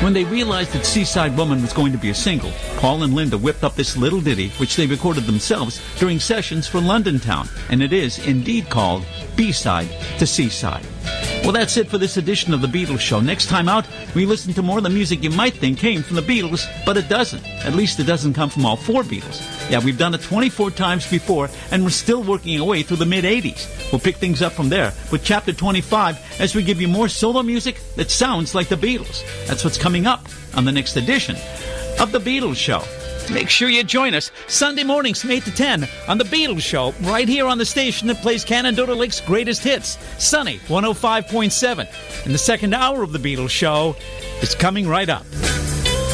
When they realized that Seaside Woman was going to be a single, Paul and Linda whipped up this little ditty, which they recorded themselves during sessions for London Town, and it is indeed called B-Side to Seaside. Well, that's it for this edition of The Beatles Show. Next time out, we listen to more of the music you might think came from the Beatles, but it doesn't. At least it doesn't come from all four Beatles. Yeah, we've done it 24 times before, and we're still working our way through the mid-'80s. We'll pick things up from there with Chapter 25 as we give you more solo music that sounds like the Beatles. That's what's coming up on the next edition of The Beatles Show. Make sure you join us Sunday mornings from 8 to 10 on The Beatles Show, right here on the station that plays Canandaigua Lake's greatest hits, Sunny 105.7. And the second hour of The Beatles Show is coming right up.